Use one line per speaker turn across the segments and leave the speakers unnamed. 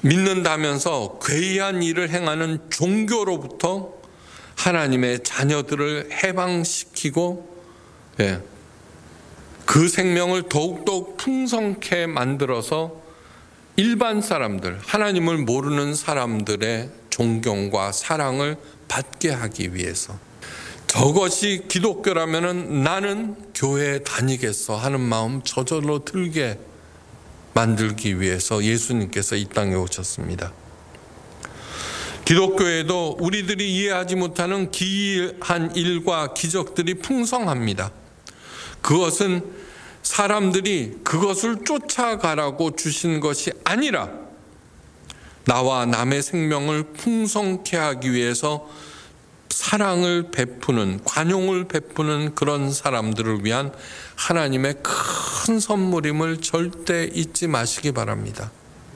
믿는다면서 괴이한 일을 행하는 종교로부터 하나님의 자녀들을 해방시키고 그 생명을 더욱더 풍성케 만들어서 일반 사람들, 하나님을 모르는 사람들의 존경과 사랑을 받게 하기 위해서, 저것이 기독교라면은 나는 교회에 다니겠어 하는 마음 저절로 들게 만들기 위해서 예수님께서 이 땅에 오셨습니다. 기독교에도 우리들이 이해하지 못하는 기이한 일과 기적들이 풍성합니다. 그것은 사람들이 그것을 쫓아가라고 주신 것이 아니라 나와 남의 생명을 풍성케 하기 위해서 사랑을 베푸는, 관용을 베푸는 그런 사람들을 위한 하나님의 큰 선물임을 절대 잊지 마시기 바랍니다.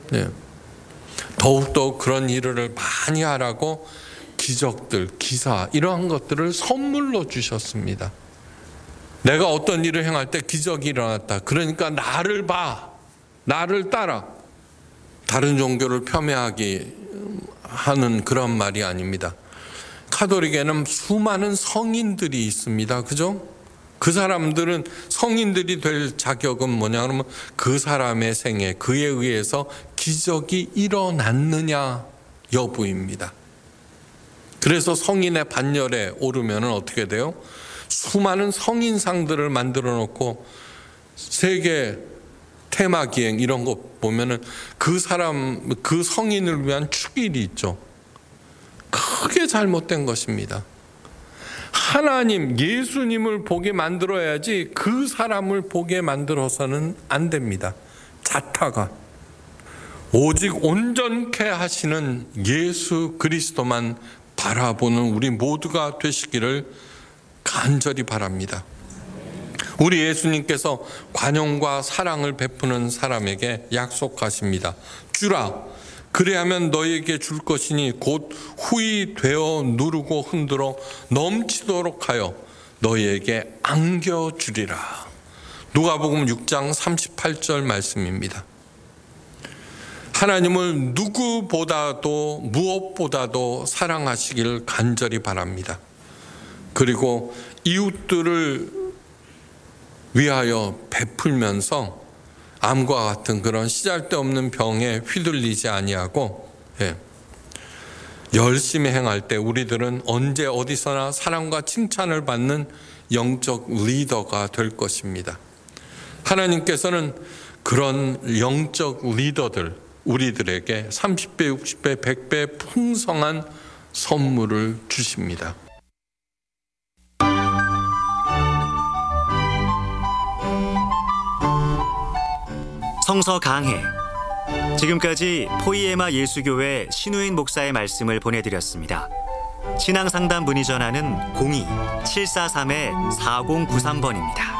더욱더 그런 일을 많이 하라고 기적들, 기사 이러한 것들을 선물로 주셨습니다. 내가 어떤 일을 행할 때 기적이 일어났다. 그러니까 나를 봐, 나를 따라. 다른 종교를 폄훼하기 하는 그런 말이 아닙니다. 카톨릭에는 수많은 성인들이 있습니다. 그죠? 그 사람들은 성인들이 될 자격은 뭐냐 그러면 그 사람의 생애, 그에 의해서 기적이 일어났느냐 여부입니다. 그래서 성인의 반열에 오르면 어떻게 돼요? 수많은 성인상들을 만들어 놓고 세계 테마기행 이런 거 보면은 그 사람, 그 성인을 위한 축일이 있죠. 크게 잘못된 것입니다. 하나님, 예수님을 보게 만들어야지 그 사람을 보게 만들어서는 안 됩니다. 자타가. 오직 온전케 하시는 예수 그리스도만 바라보는 우리 모두가 되시기를 간절히 바랍니다. 우리 예수님께서 관용과 사랑을 베푸는 사람에게 약속하십니다. 주라, 그래야면 너에게 줄 것이니 곧 후히 되어 누르고 흔들어 넘치도록 하여 너희에게 안겨주리라. 누가복음 6장 38절 말씀입니다. 하나님을 누구보다도 무엇보다도 사랑하시길 간절히 바랍니다. 그리고 이웃들을 위하여 베풀면서 암과 같은 그런 시잘데없는 병에 휘둘리지 아니하고 열심히 행할 때 우리들은 언제 어디서나 사랑과 칭찬을 받는 영적 리더가 될 것입니다. 하나님께서는 그런 영적 리더들, 우리들에게 30배, 60배, 100배 풍성한 선물을 주십니다.
성서 강해. 지금까지 포이에마 예수교회 신우인 목사의 말씀을 보내드렸습니다. 신앙상담 문의 전화는 02-743-4093번입니다.